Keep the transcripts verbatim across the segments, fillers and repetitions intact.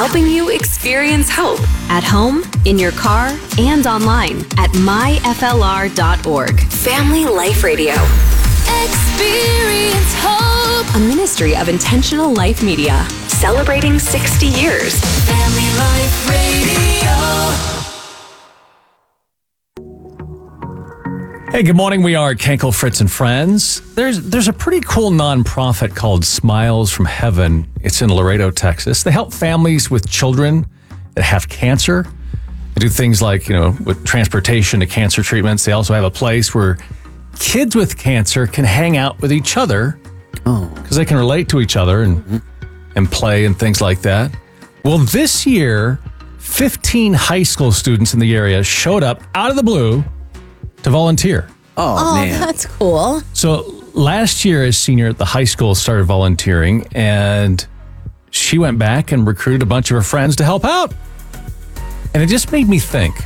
helping you experience hope at home, in your car, and online at my f l r dot org. Family Life Radio. Experience hope. A ministry of Intentional Life Media. Celebrating sixty years. Family Life Radio. Hey, good morning. We are Kenkel, Fritz, and Friends. There's there's a pretty cool nonprofit called Smiles from Heaven. It's in Laredo, Texas. They help families with children that have cancer. They do things like, you know, with transportation to cancer treatments. They also have a place where kids with cancer can hang out with each other because they can relate to each other and mm-hmm. and play and things like that. Well, this year, fifteen high school students in the area showed up out of the blue to volunteer. Oh, oh man. That's cool. So last year, a senior at the high school started volunteering, and she went back and recruited a bunch of her friends to help out. And it just made me think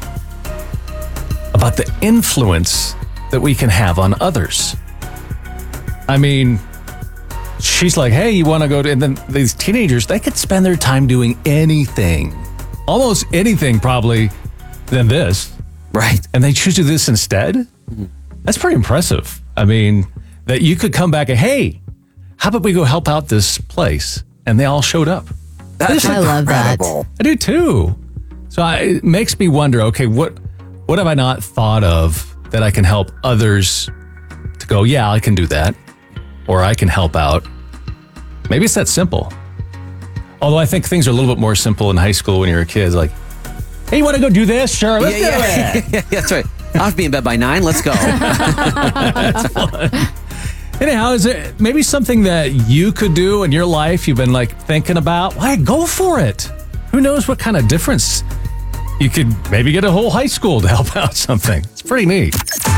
about the influence that we can have on others. I mean, she's like, hey, you want to go to, and then these teenagers, they could spend their time doing anything, almost anything probably than this. Right. And they choose to do this instead? Mm-hmm. That's pretty impressive. I mean, that you could come back and, hey, how about we go help out this place? And they all showed up. That's I love that. I do too. So I, it makes me wonder, okay, what what have I not thought of that I can help others to go, yeah, I can do that, or I can help out? Maybe it's that simple. Although I think things are a little bit more simple in high school when you're a kid. Like, hey, you want to go do this? Sure, let's yeah, do yeah. it. yeah, that's right. I'll have to be in bed by nine. Let's go. That's fun. Anyhow, is it maybe something that you could do in your life you've been like thinking about? Why, go for it. Who knows what kind of difference you could maybe get a whole high school to help out something. It's pretty neat.